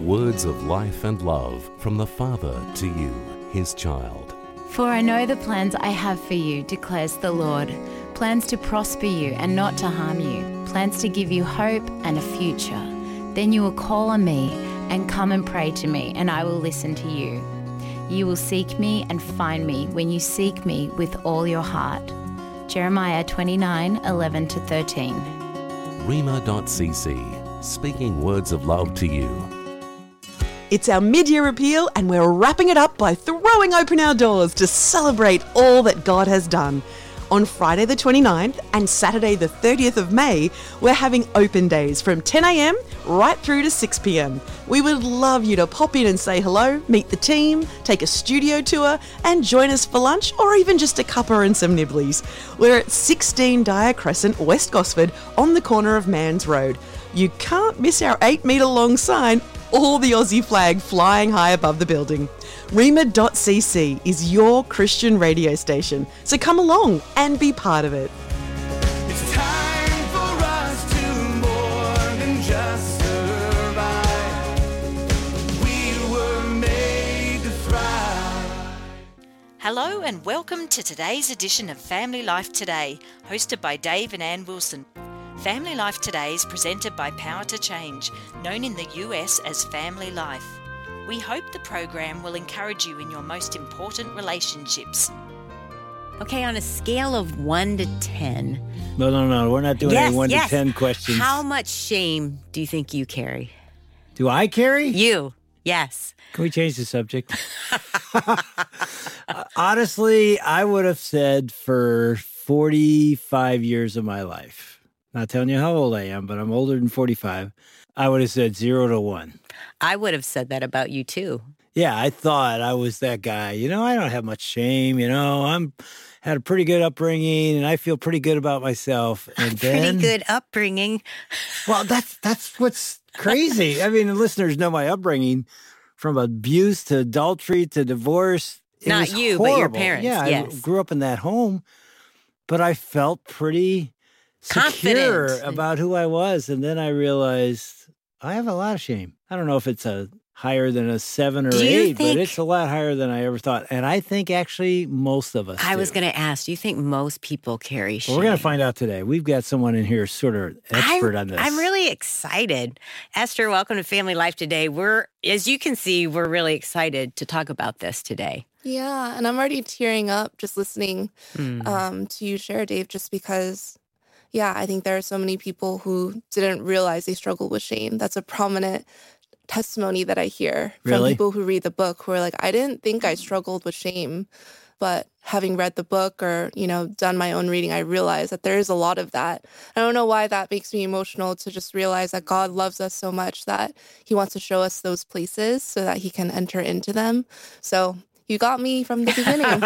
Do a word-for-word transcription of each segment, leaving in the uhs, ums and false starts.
Words of life and love from the Father to you, his child. For I know the plans I have for you, declares the Lord. Plans to prosper you and not to harm you. Plans to give you hope and a future. Then you will call on me and come and pray to me, and I will listen to you. You will seek me and find me when you seek me with all your heart. Jeremiah twenty-nine, eleven to thirteen. Rhema dot c c, speaking words of love to you. It's our mid-year appeal, and we're wrapping it up by throwing open our doors to celebrate all that God has done. On Friday the twenty-ninth and Saturday the thirtieth of May, we're having open days from ten a.m. right through to six p.m. We would love you to pop in and say hello, meet the team, take a studio tour, and join us for lunch or even just a cuppa and some nibblies. We're at sixteen Dyer Crescent, West Gosford, on the corner of Mans Road. You can't miss our eight metre long sign or the Aussie flag flying high above the building. Rhema dot c c is your Christian radio station, so come along and be part of it. It's time for us to more than just survive. We were made to thrive. Hello and welcome to today's edition of Family Life Today, hosted by Dave and Ann Wilson. Family Life Today is presented by Power to Change, known in the U S as Family Life. We hope the program will encourage you in your most important relationships. Okay, on a scale of one to ten. No, no, no. We're not doing yes, any one yes. to ten questions. How much shame do you think you carry? Do I carry? You, yes. Can we change the subject? Honestly, I would have said for forty-five years of my life. Not telling you how old I am, but I'm older than forty-five. I would have said zero to one. I would have said that about you too. Yeah, I thought I was that guy. You know, I don't have much shame. You know, I'm had a pretty good upbringing, and I feel pretty good about myself. And then, pretty good upbringing. Well, that's that's what's crazy. I mean, the listeners know my upbringing, from abuse to adultery to divorce. It Not was you, horrible. but your parents. Yeah, yes. I grew up in that home, but I felt pretty secure Confident about who I was, and then I realized I have a lot of shame. I don't know if it's a higher than a seven or Do you eight, think, but it's a lot higher than I ever thought. And I think actually most of us I do. was going to ask, do you think most people carry shame? Well, we're going to find out today. We've got someone in here sort of expert I'm, on this. I'm really excited. Esther, welcome to Family Life Today. We're, as you can see, we're really excited to talk about this today. Yeah, and I'm already tearing up just listening Mm. um, to you share, Dave, just because, yeah, I think there are so many people who didn't realize they struggled with shame. That's a prominent testimony that I hear from Really? people who read the book who are like, I didn't think I struggled with shame, but having read the book or, you know, done my own reading, I realized that there is a lot of that. I don't know why that makes me emotional to just realize that God loves us so much that he wants to show us those places so that he can enter into them. So you got me from the beginning.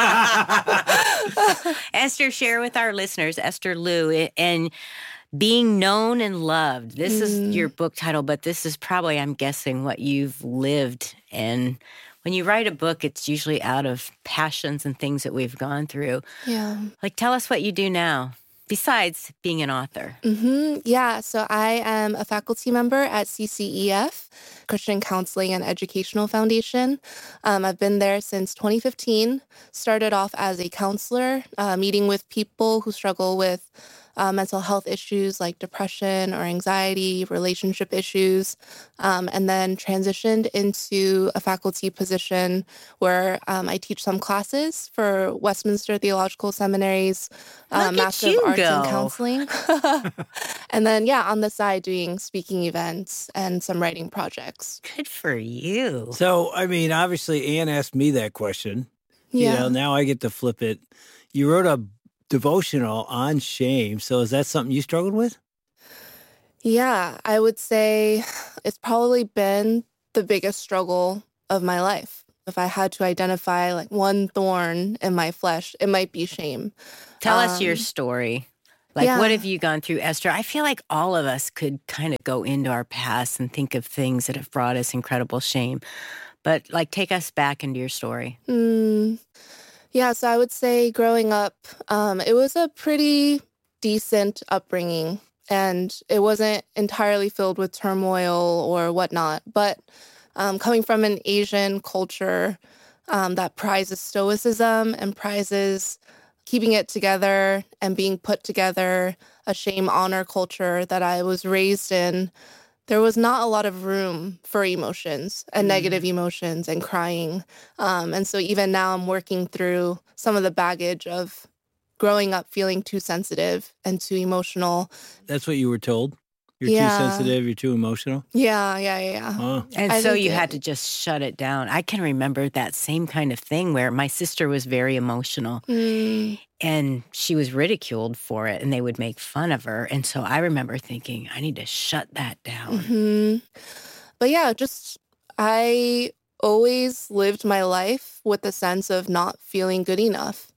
Esther, share with our listeners, Esther Lou, and Being Known and Loved. This mm. is your book title, but this is probably, I'm guessing, what you've lived. And when you write a book, it's usually out of passions and things that we've gone through. Yeah. Like, tell us what you do now, besides being an author. Mm-hmm. Yeah, so I am a faculty member at C C E F, Christian Counseling and Educational Foundation. Um, I've been there since twenty fifteen, started off as a counselor, uh, meeting with people who struggle with Uh, mental health issues like depression or anxiety, relationship issues, um, and then transitioned into a faculty position where um, I teach some classes for Westminster Theological Seminary's uh, Master of Arts in Counseling. And then, yeah, on the side doing speaking events and some writing projects. Good for you. So, I mean, obviously, Ann asked me that question. Yeah. You know, now I get to flip it. You wrote a devotional on shame. So is that something you struggled with? Yeah, I would say it's probably been the biggest struggle of my life. If I had to identify like one thorn in my flesh, it might be shame. Tell um, us your story. Like, yeah. What have you gone through, Esther? I feel like all of us could kind of go into our past and think of things that have brought us incredible shame. But, like, take us back into your story. Mm, yeah, so I would say growing up, um, it was a pretty decent upbringing. And it wasn't entirely filled with turmoil or whatnot. But Um, coming from an Asian culture um, that prizes stoicism and prizes keeping it together and being put together, a shame honor culture that I was raised in, there was not a lot of room for emotions and mm. negative emotions and crying. Um, and so even now I'm working through some of the baggage of growing up feeling too sensitive and too emotional. That's what you were told? You're yeah. too sensitive, you're too emotional? Yeah, yeah, yeah. Oh. And I so think you it- had to just shut it down. I can remember that same kind of thing where my sister was very emotional Mm. and she was ridiculed for it and they would make fun of her. And so I remember thinking, I need to shut that down. hmm But yeah, just I always lived my life with the sense of not feeling good enough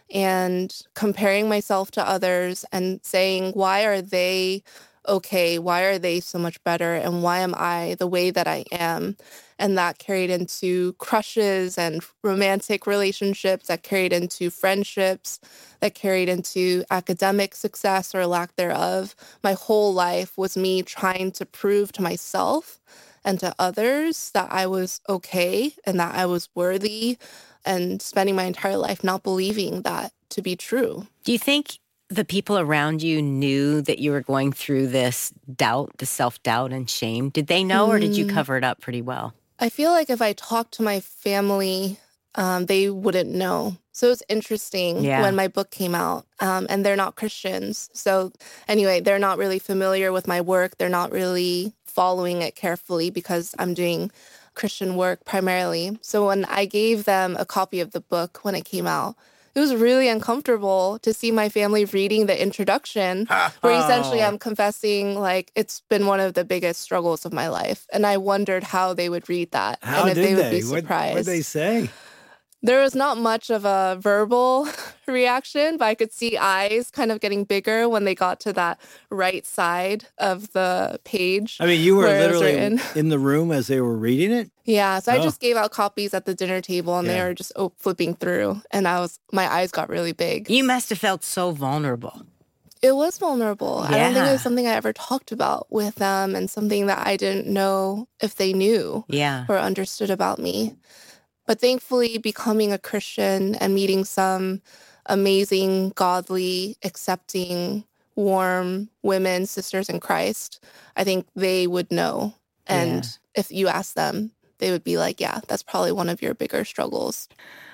and comparing myself to others and saying, why are they okay? Why are they so much better? And why am I the way that I am? And that carried into crushes and romantic relationships, that carried into friendships, that carried into academic success or lack thereof. My whole life was me trying to prove to myself and to others that I was okay and that I was worthy, and spending my entire life not believing that to be true. Do you think the people around you knew that you were going through this doubt, the self-doubt and shame? Did they know, or did you Mm. cover it up pretty well? I feel like if I talked to my family, um, they wouldn't know. So it's interesting Yeah. when my book came out, um, and they're not Christians. So anyway, they're not really familiar with my work. They're not really following it carefully because I'm doing Christian work primarily. So when I gave them a copy of the book when it came out, it was really uncomfortable to see my family reading the introduction, where essentially I'm confessing, like, it's been one of the biggest struggles of my life. And I wondered how they would read that How and if did they would they? be What surprised. did they say? There was not much of a verbal reaction, but I could see eyes kind of getting bigger when they got to that right side of the page. I mean, you were where it was literally written. in the room as they were reading it? Yeah, so I Oh. just gave out copies at the dinner table, and they Yeah. were just oh, flipping through, and I was my eyes got really big. You must have felt so vulnerable. It was vulnerable. I don't think it Yeah. was something I ever talked about with them, and something that I didn't know if they knew Yeah. or understood about me. But thankfully, becoming a Christian and meeting some amazing, godly, accepting, warm women, sisters in Christ, I think they would know. And Yeah. if you ask them, they would be like, yeah, that's probably one of your bigger struggles.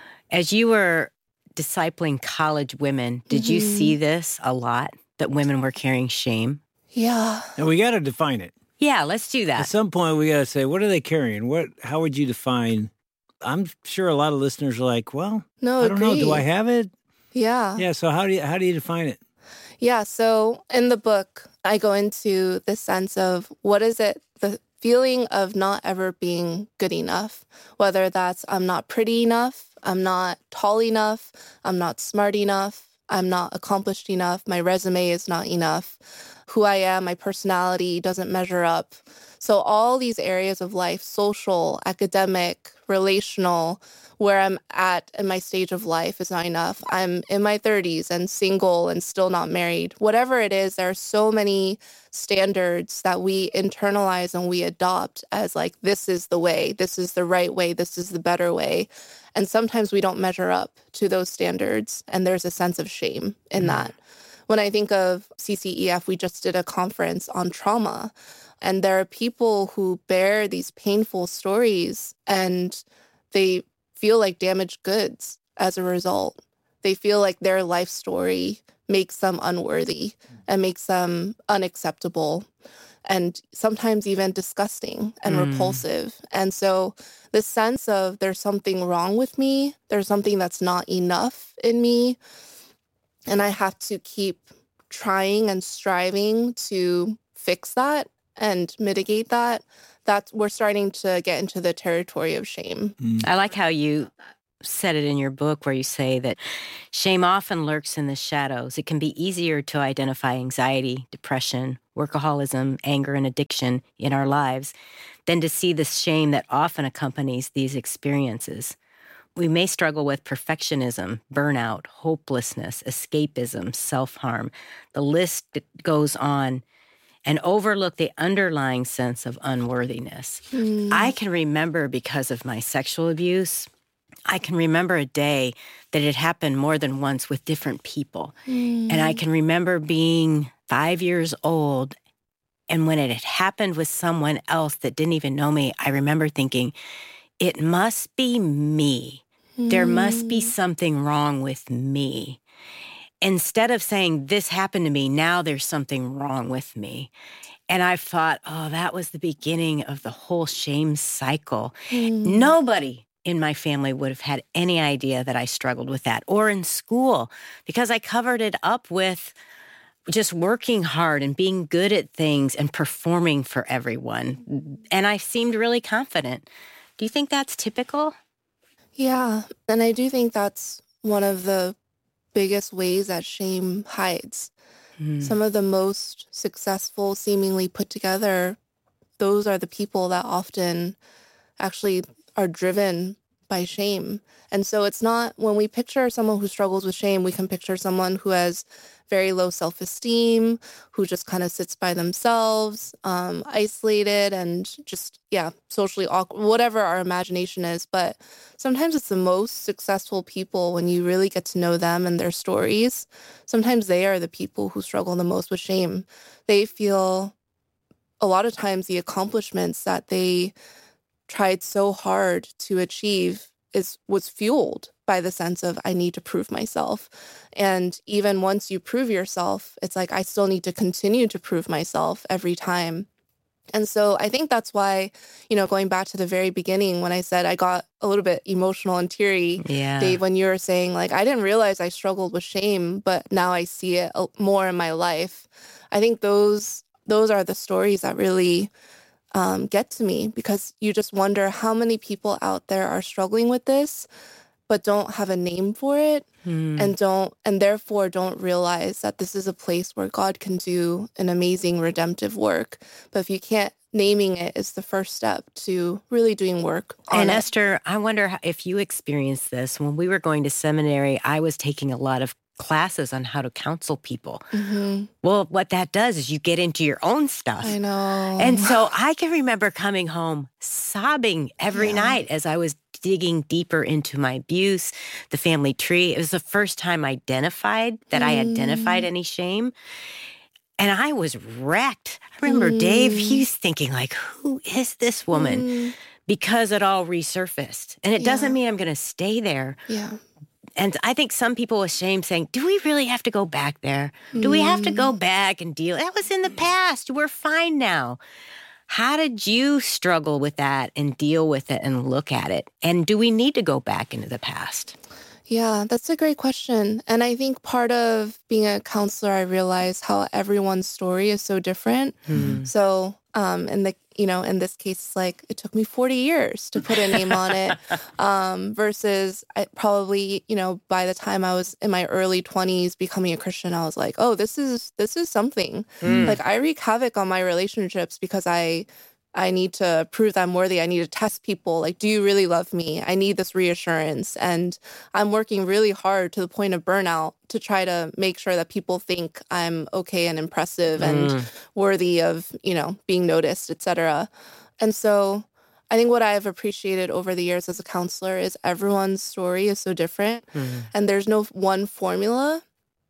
As you were discipling college women, did you Mhm. see this a lot, that women were carrying shame? Yeah. And we got to define it. Yeah, let's do At that. some point, we got to say, what are they carrying? What? How would you define? I'm sure a lot of listeners are like, well, No, I don't know. Do I agree. have it? Yeah. Yeah. So how do you how do you define it? Yeah. So in the book, I go into the sense of what is it, the feeling of not ever being good enough, whether that's I'm not pretty enough, I'm not tall enough, I'm not smart enough, I'm not accomplished enough, my resume is not enough, who I am, my personality doesn't measure up. So all these areas of life, social, academic, relational, where I'm at in my stage of life is not enough. I'm in my thirties and single and still not married. Whatever it is, there are so many standards that we internalize and we adopt as like, this is the way, this is the right way, this is the better way. And sometimes we don't measure up to those standards. And there's a sense of shame in that. When I think of C C E F, we just did a conference on trauma. And there are people who bear these painful stories and they feel like damaged goods as a result. They feel like their life story makes them unworthy and makes them unacceptable and sometimes even disgusting and Mm. repulsive. And so the sense of there's something wrong with me, there's something that's not enough in me, and I have to keep trying and striving to fix that and mitigate that, that's we're starting to get into the territory of shame. I like how you said it in your book where you say that shame often lurks in the shadows. It can be easier to identify anxiety, depression, workaholism, anger, and addiction in our lives than to see the shame that often accompanies these experiences. We may struggle with perfectionism, burnout, hopelessness, escapism, self-harm. The list goes on. and overlook the underlying sense of unworthiness. Mm. I can remember, because of my sexual abuse, I can remember a day that it happened more than once with different people. Mm. And I can remember being five years old, and when it had happened with someone else that didn't even know me, I remember thinking, it must be me. There must be something wrong with me. Instead of saying, this happened to me, now there's something wrong with me. And I thought, oh, that was the beginning of the whole shame cycle. Mm. Nobody in my family would have had any idea that I struggled with that, or in school, because I covered it up with just working hard and being good at things and performing for everyone. And I seemed really confident. Do you think that's typical? Yeah, and I do think that's one of the biggest ways that shame hides. Mm. Some of the most successful, seemingly put together, those are the people that often actually are driven by shame. And so it's not, when we picture someone who struggles with shame, we can picture someone who has very low self-esteem, who just kind of sits by themselves, um, isolated, and just, yeah, socially awkward, whatever our imagination is. But sometimes it's the most successful people, when you really get to know them and their stories, sometimes they are the people who struggle the most with shame. They feel a lot of times the accomplishments that they tried so hard to achieve is was fueled by the sense of, I need to prove myself. And even once you prove yourself, it's like, I still need to continue to prove myself every time. And so I think that's why, you know, going back to the very beginning, when I said I got a little bit emotional and teary, Yeah. Dave, when you were saying, like, I didn't realize I struggled with shame, but now I see it more in my life. I think those those are the stories that really um, get to me, because you just wonder how many people out there are struggling with this, but don't have a name for it, Mm. and don't, and therefore don't realize that this is a place where God can do an amazing redemptive work. But if you can't, naming it is the first step to really doing work on And it. Esther, I wonder how- if you experienced this. When we were going to seminary, I was taking a lot of classes on how to counsel people. Mhm. Well, what that does is you get into your own stuff. I know. And so I can remember coming home sobbing every Yeah. night as I was digging deeper into my abuse, the family tree. It was the first time I identified that I Mm. identified any shame. And I was wrecked. I remember Dave, he's thinking like, who is this woman? Mm. Because it all resurfaced. And it Yeah. doesn't mean I'm going to stay there. Yeah. And I think some people with shame saying, do we really have to go back there? Do we have to go Mm. back and deal? That was in the past. We're fine now. How did you struggle with that and deal with it and look at it? And do we need to go back into the past? Yeah, that's a great question. And I think part of being a counselor, I realized how everyone's story is so different. Hmm. So, um, in the, you know, in this case, it's like it took me forty years to put a name on it, um, versus I probably, you know, by the time I was in my early twenties becoming a Christian, I was like, oh, this is, this is something. Mm. Like, I wreak havoc on my relationships because I, I need to prove that I'm worthy. I need to test people. Like, do you really love me? I need this reassurance. And I'm working really hard to the point of burnout to try to make sure that people think I'm okay and impressive and Mm. worthy of, you know, being noticed, et cetera. And so I think what I've appreciated over the years as a counselor is everyone's story is so different, Mm. and there's no one formula.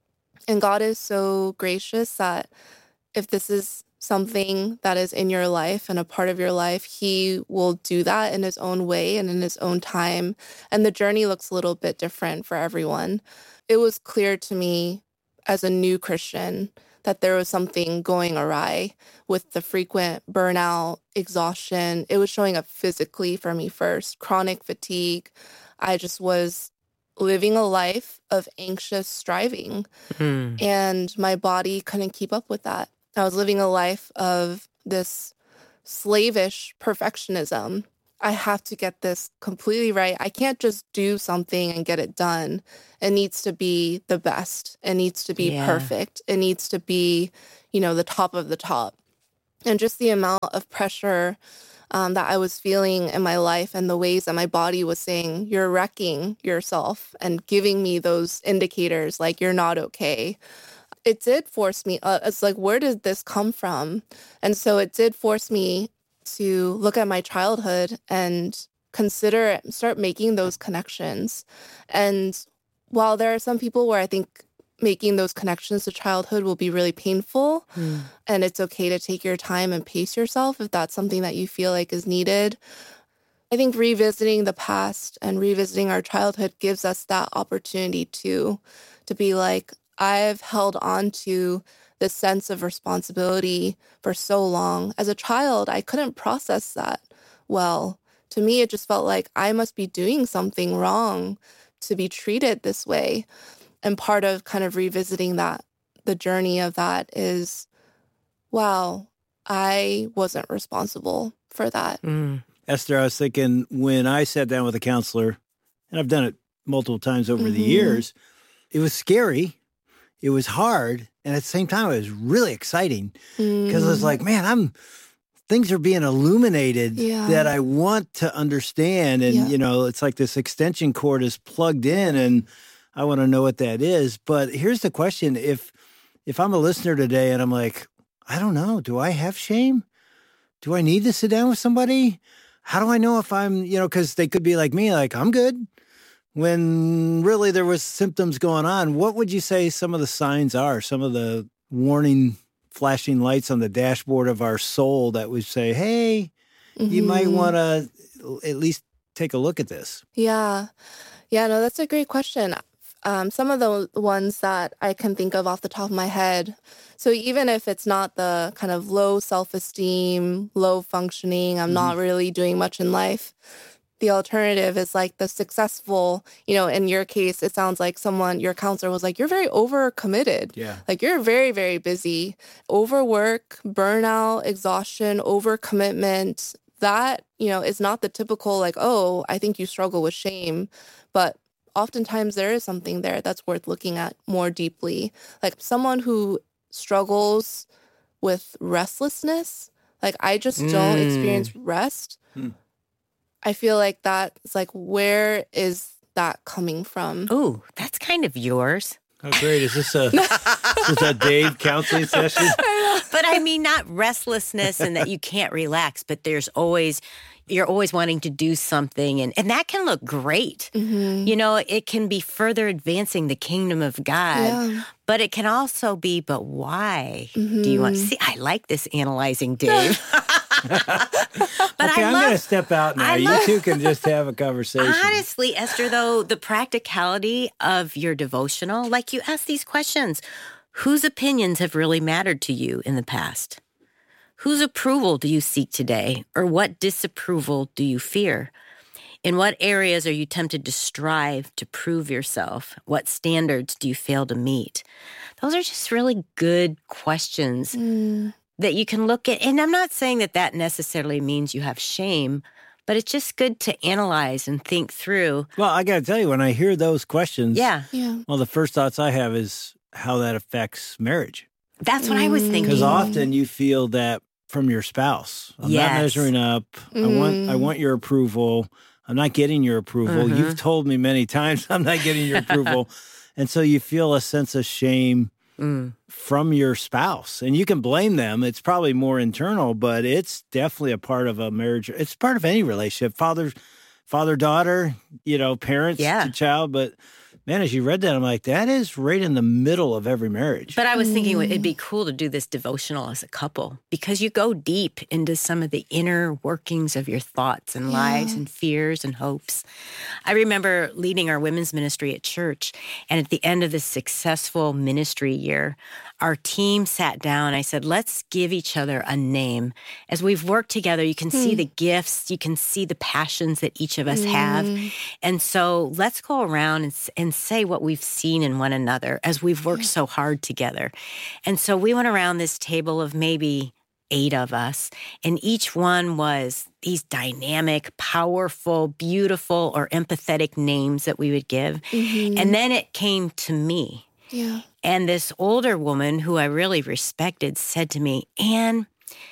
And God is so gracious that if this is something that is in your life and a part of your life, he will do that in his own way and in his own time. And the journey looks a little bit different for everyone. It was clear to me as a new Christian that there was something going awry with the frequent burnout, exhaustion. It was showing up physically for me first, chronic fatigue. I just was living a life of anxious striving, Mm. and my body couldn't keep up with that. I was living a life of this slavish perfectionism. I have to get this completely right. I can't just do something and get it done. It needs to be the best. It needs to be Yeah. perfect. It needs to be, you know, the top of the top. And just the amount of pressure um, that I was feeling in my life, and the ways that my body was saying, you're wrecking yourself, and giving me those indicators like you're not okay. it did force me, uh, it's like, where did this come from? And so it did force me to look at my childhood and consider, start making those connections. And while there are some people where I think making those connections to childhood will be really painful, mm. and it's okay to take your time and pace yourself if that's something that you feel like is needed, I think revisiting the past and revisiting our childhood gives us that opportunity to, to be like, I've held on to this sense of responsibility for so long. As a child, I couldn't process that well. To me, it just felt like I must be doing something wrong to be treated this way. And part of kind of revisiting that, the journey of that is, wow, I wasn't responsible for that. Mm. Esther, I was thinking when I sat down with a counselor, and I've done it multiple times over mm-hmm. the years, it was scary. It was hard. And at the same time, it was really exciting because mm. I was like, man, I'm things are being illuminated yeah. that I want to understand. And, yeah. you know, it's like this extension cord is plugged in and I want to know what that is. But here's the question. If if I'm a listener today and I'm like, I don't know, do I have shame? Do I need to sit down with somebody? How do I know if I'm, you know, because they could be like me, like, I'm good. When really there was symptoms going on, what would you say some of the signs are, some of the warning flashing lights on the dashboard of our soul that would say, hey, mm-hmm. you might want to at least take a look at this? Yeah. Yeah, no, that's a great question. Um, some of the ones that I can think of off the top of my head. So even if it's not the kind of low self-esteem, low functioning, I'm mm-hmm. not really doing much in life, the alternative is like the successful, you know, in your case, it sounds like someone, your counselor was like, you're very overcommitted. Yeah. Like you're very, very busy. Overwork, burnout, exhaustion, overcommitment. That, you know, is not the typical like, oh, I think you struggle with shame. But oftentimes there is something there that's worth looking at more deeply. Like someone who struggles with restlessness, like I just mm. don't experience rest. Mm. I feel like that's like, where is that coming from? Ooh, that's kind of yours. Oh, great. Is this a, is this a Dave counseling session? But I mean, not restlessness and that you can't relax, but there's always, you're always wanting to do something. And, and that can look great. Mm-hmm. You know, it can be further advancing the kingdom of God, yeah. but it can also be, but why mm-hmm. do you want to see? I like this analyzing, Dave. But okay, I I'm love, going to step out now. Love, you two can just have a conversation. Honestly, Esther, though, the practicality of your devotional, like you ask these questions, whose opinions have really mattered to you in the past? Whose approval do you seek today? Or what disapproval do you fear? In what areas are you tempted to strive to prove yourself? What standards do you fail to meet? Those are just really good questions. Mm. That you can look at. And I'm not saying that that necessarily means you have shame, but it's just good to analyze and think through. Well, I got to tell you, when I hear those questions, yeah. yeah. well, the first thoughts I have is how that affects marriage. That's what mm. I was thinking. Because often you feel that from your spouse. I'm yes. not measuring up. Mm. I want I want your approval. I'm not getting your approval. Mm-hmm. You've told me many times I'm not getting your approval. And so you feel a sense of shame Mm. from your spouse. And you can blame them. It's probably more internal, but it's definitely a part of a marriage. It's part of any relationship. Father, father, daughter, you know, parents yeah. to child. But man, as you read that, I'm like, that is right in the middle of every marriage. But I was thinking it'd be cool to do this devotional as a couple because you go deep into some of the inner workings of your thoughts and yeah. lives and fears and hopes. I remember leading our women's ministry at church, and at the end of this successful ministry year, our team sat down. I said, let's give each other a name. As we've worked together, you can mm. see the gifts, you can see the passions that each of us mm. have. And so let's go around and, and say what we've seen in one another as we've worked so hard together. And so we went around this table of maybe eight of us, and each one was these dynamic, powerful, beautiful, or empathetic names that we would give. Mm-hmm. And then it came to me. Yeah. And this older woman who I really respected said to me, Anne,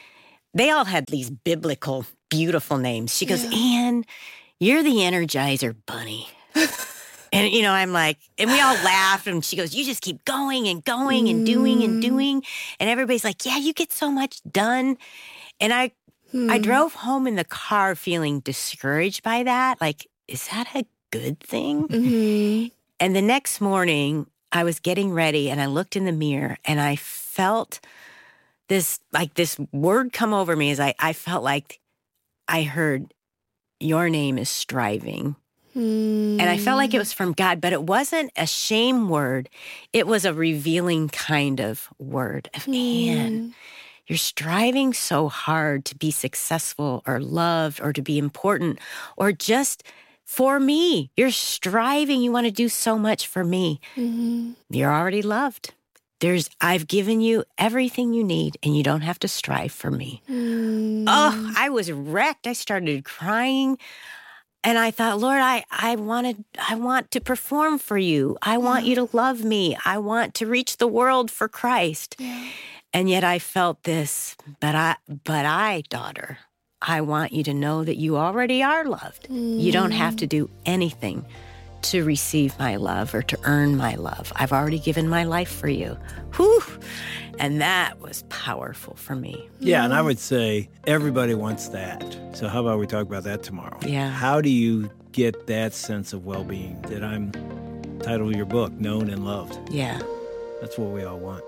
they all had these biblical, beautiful names. She goes, yeah. Anne, you're the Energizer Bunny. And, you know, I'm like, and we all laughed, and she goes, you just keep going and going and doing and doing. And everybody's like, yeah, you get so much done. And I, hmm. I drove home in the car feeling discouraged by that. Like, is that a good thing? Mm-hmm. And the next morning, I was getting ready, and I looked in the mirror, and I felt this, like this word come over me as I, I felt like I heard, your name is striving. Mm. And I felt like it was from God, but it wasn't a shame word. It was a revealing kind of word of, man, you're striving so hard to be successful or loved or to be important or just for me. You're striving. You want to do so much for me. Mm-hmm. You're already loved. There's, I've given you everything you need, and you don't have to strive for me. Mm. Oh, I was wrecked. I started crying, and I thought, Lord, I, I wanted, I want to perform for you. I want yeah. you to love me. I want to reach the world for Christ. Yeah. And yet I felt this, but I, but I, daughter, I want you to know that you already are loved. Mm. You don't have to do anything to receive my love or to earn my love. I've already given my life for you. Whew. And that was powerful for me. Yeah, and I would say everybody wants that. So how about we talk about that tomorrow? Yeah. How do you get that sense of well-being that I'm titled your book, Known and Loved? Yeah. That's what we all want.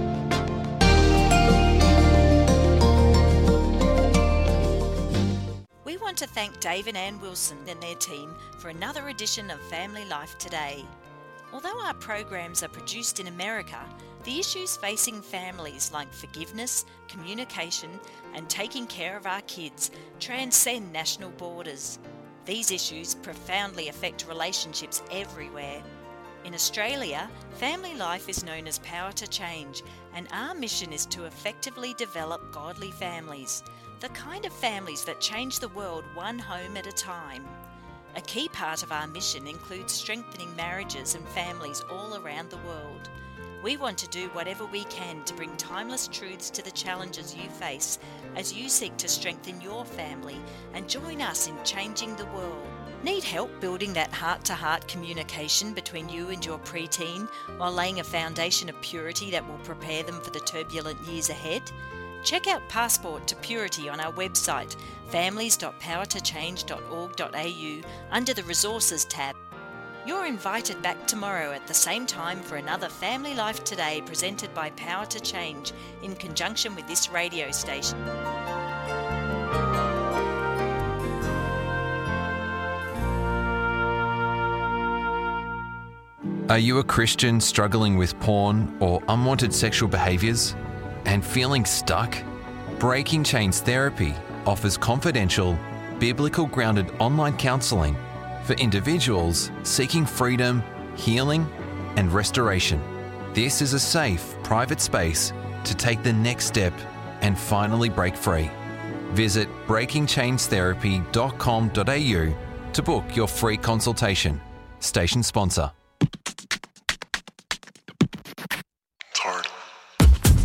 We want to thank Dave and Ann Wilson and their team for another edition of Family Life Today. Although our programs are produced in America, the issues facing families like forgiveness, communication, and taking care of our kids transcend national borders. These issues profoundly affect relationships everywhere. In Australia, Family Life is known as Power to Change, and our mission is to effectively develop godly families, the kind of families that change the world one home at a time. A key part of our mission includes strengthening marriages and families all around the world. We want to do whatever we can to bring timeless truths to the challenges you face as you seek to strengthen your family and join us in changing the world. Need help building that heart-to-heart communication between you and your preteen while laying a foundation of purity that will prepare them for the turbulent years ahead? Check out Passport to Purity on our website, families dot power to change dot org dot a u, under the Resources tab. You're invited back tomorrow at the same time for another Family Life Today presented by Power to Change in conjunction with this radio station. Are you a Christian struggling with porn or unwanted sexual behaviours and feeling stuck? Breaking Chains Therapy offers confidential, biblical-grounded online counselling for individuals seeking freedom, healing, and restoration. This is a safe, private space to take the next step and finally break free. Visit breaking chains therapy dot com dot a u to book your free consultation. Station sponsor.